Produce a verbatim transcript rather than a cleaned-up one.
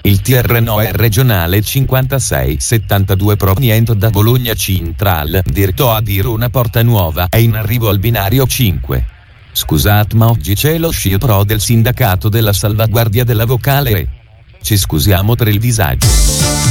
Il T R N O è regionale cinquantasei settantadue proveniente da Bologna Central, diretto a Virona Porta Nuova, è in arrivo al binario cinque. Scusate, ma oggi c'è lo sciopero del sindacato della salvaguardia della vocale e ci scusiamo per il disagio.